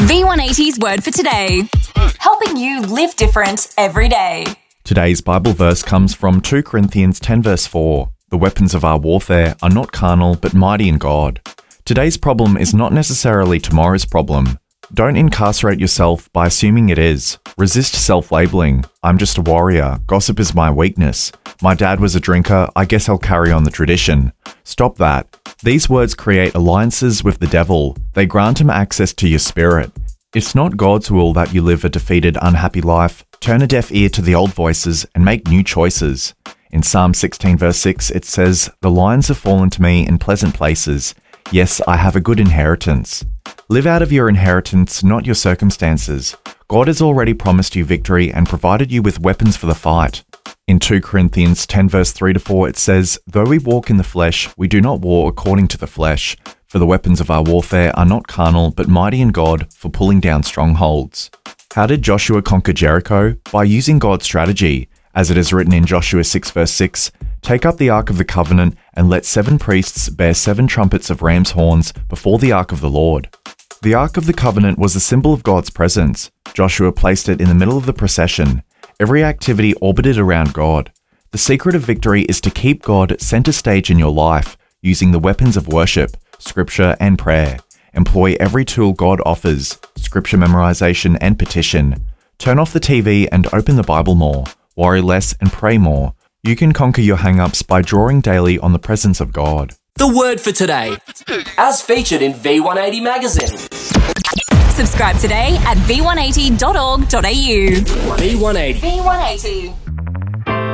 V180's word for today. Helping you live different every day. Today's Bible verse comes from 2 Corinthians 10 verse 4. The weapons of our warfare are not carnal, but mighty in God. Today's problem is not necessarily tomorrow's problem. Don't incarcerate yourself by assuming it is. Resist self-labeling. I'm just a warrior. Gossip is my weakness. My dad was a drinker. I guess I'll carry on the tradition. Stop that. These words create alliances with the devil. They grant him access to your spirit. It's not God's will that you live a defeated, unhappy life. Turn a deaf ear to the old voices and make new choices. In Psalm 16 verse 6, it says, "The lions have fallen to me in pleasant places. Yes, I have a good inheritance." Live out of your inheritance, not your circumstances. God has already promised you victory and provided you with weapons for the fight. In 2 Corinthians 10 verse 3 to 4, it says, "Though we walk in the flesh, we do not war according to the flesh. For the weapons of our warfare are not carnal, but mighty in God for pulling down strongholds." How did Joshua conquer Jericho? By using God's strategy. As it is written in Joshua 6 verse 6, "Take up the Ark of the Covenant and let 7 priests bear 7 trumpets of ram's horns before the Ark of the Lord." The Ark of the Covenant was a symbol of God's presence. Joshua placed it in the middle of the procession. Every activity orbited around God. The secret of victory is to keep God center stage in your life, using the weapons of worship, scripture, and prayer. Employ every tool God offers, scripture memorization and petition. Turn off the TV and open the Bible more. Worry less and pray more. You can conquer your hang-ups by drawing daily on the presence of God. The word for today, as featured in V180 magazine. Subscribe today at v180.org.au. V180. V180.